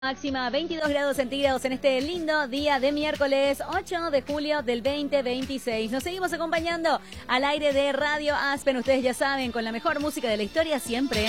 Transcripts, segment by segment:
Máxima 22 grados centígrados en este lindo día de miércoles 8 de julio del 2026. Nos seguimos acompañando al aire de Radio Aspen. Ustedes ya saben, con la mejor música de la historia siempre.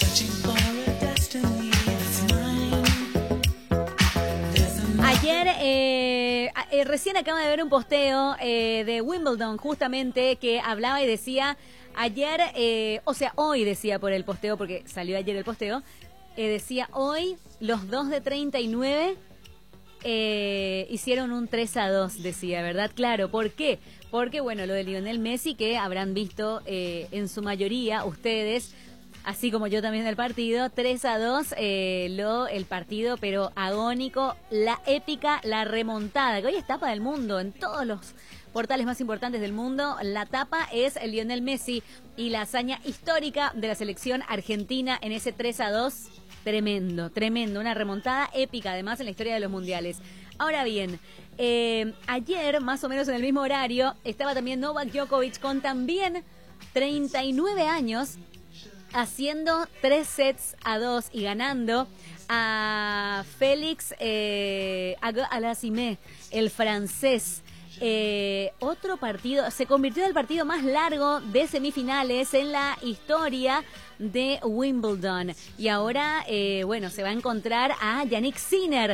Ayer, recién acabo de ver un posteo de Wimbledon justamente que hablaba y decía ayer, hoy decía por el posteo, porque salió ayer el posteo, decía hoy los 2 de 39 hicieron un 3-2, decía, ¿verdad? Claro, ¿por qué? Porque, bueno, lo de Lionel Messi, que habrán visto en su mayoría ustedes, así como yo también del partido, 3-2, el partido, pero agónico, la épica, la remontada, que hoy es tapa del mundo en todos los portales más importantes del mundo. La tapa es el Lionel Messi y la hazaña histórica de la selección argentina en ese 3-2. Tremendo, tremendo, una remontada épica además en la historia de los mundiales. Ahora bien, ayer, más o menos en el mismo horario, estaba también Novak Djokovic con también 39 años, haciendo 3-2 y ganando a Félix Auger-Aliassime, el francés. Otro partido, se convirtió en el partido más largo de semifinales en la historia de Wimbledon. Y ahora, se va a encontrar a Jannik Sinner,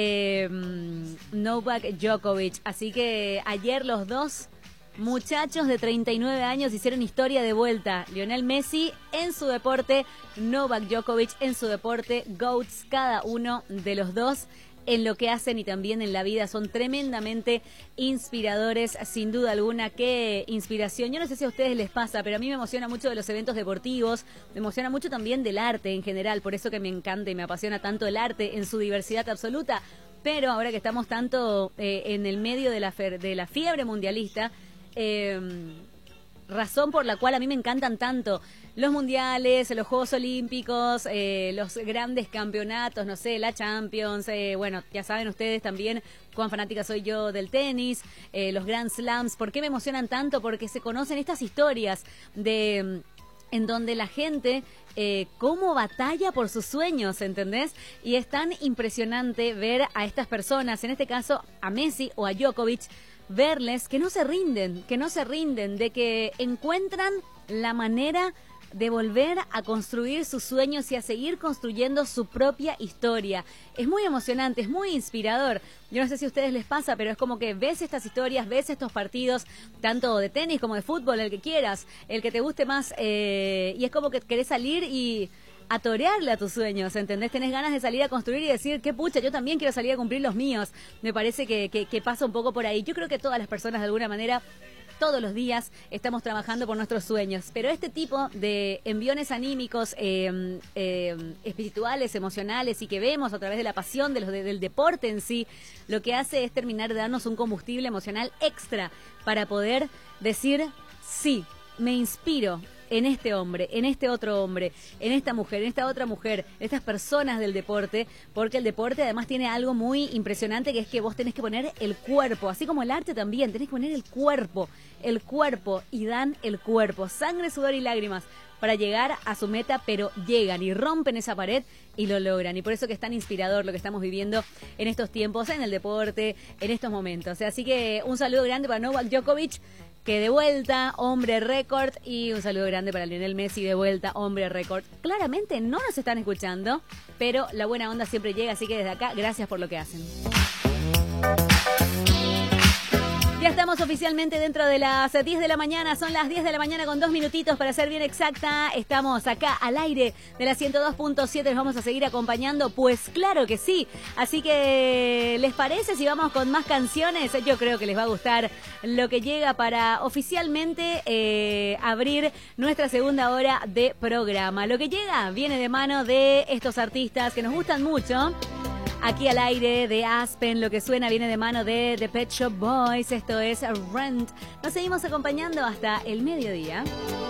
Novak Djokovic. Así que ayer los dos muchachos de 39 años hicieron historia de vuelta. Lionel Messi en su deporte, Novak Djokovic en su deporte. GOATs, cada uno de los dos en lo que hacen y también en la vida. Son tremendamente inspiradores, sin duda alguna. Qué inspiración. Yo no sé si a ustedes les pasa, pero a mí me emociona mucho de los eventos deportivos, me emociona mucho también del arte en general, por eso que me encanta y me apasiona tanto el arte en su diversidad absoluta. Pero ahora que estamos tanto en el medio de la fiebre mundialista, razón por la cual a mí me encantan tanto los mundiales, los Juegos Olímpicos, los grandes campeonatos, no sé, la Champions, ya saben ustedes también cuán fanática soy yo del tenis, los Grand Slams. ¿Por qué me emocionan tanto? Porque se conocen estas historias en donde la gente cómo batalla por sus sueños, ¿entendés? Y es tan impresionante ver a estas personas, en este caso a Messi o a Djokovic, verles que no se rinden, de que encuentran la manera de volver a construir sus sueños y a seguir construyendo su propia historia. Es muy emocionante, es muy inspirador. Yo no sé si a ustedes les pasa, pero es como que ves estas historias, ves estos partidos, tanto de tenis como de fútbol, el que quieras, el que te guste más, y es como que querés salir y a torearle a tus sueños, ¿entendés? Tenés ganas de salir a construir y decir, qué pucha, yo también quiero salir a cumplir los míos. Me parece que pasa un poco por ahí. Yo creo que todas las personas de alguna manera, todos los días estamos trabajando por nuestros sueños, pero este tipo de enviones anímicos, espirituales, emocionales y que vemos a través de la pasión del deporte en sí, lo que hace es terminar de darnos un combustible emocional extra para poder decir, sí, me inspiro en este hombre, en este otro hombre, en esta mujer, en esta otra mujer, en estas personas del deporte, porque el deporte además tiene algo muy impresionante, que es que vos tenés que poner el cuerpo, así como el arte también, tenés que poner el cuerpo, y dan el cuerpo, sangre, sudor y lágrimas, para llegar a su meta, pero llegan y rompen esa pared y lo logran. Y por eso que es tan inspirador lo que estamos viviendo en estos tiempos, en el deporte, en estos momentos. Así que un saludo grande para Novak Djokovic, que de vuelta, hombre récord, y un saludo grande para Lionel Messi, de vuelta, hombre récord. Claramente no nos están escuchando, pero la buena onda siempre llega, así que desde acá, gracias por lo que hacen. Ya estamos oficialmente dentro de las 10 de la mañana, son las 10 de la mañana con 2 minutitos para ser bien exacta. Estamos acá al aire de la 102.7, nos vamos a seguir acompañando, pues claro que sí. Así que, ¿les parece si vamos con más canciones? Yo creo que les va a gustar lo que llega para oficialmente abrir nuestra segunda hora de programa. Lo que llega viene de mano de estos artistas que nos gustan mucho. Aquí al aire de Aspen, lo que suena viene de mano de The Pet Shop Boys. Esto es Rent. Nos seguimos acompañando hasta el mediodía.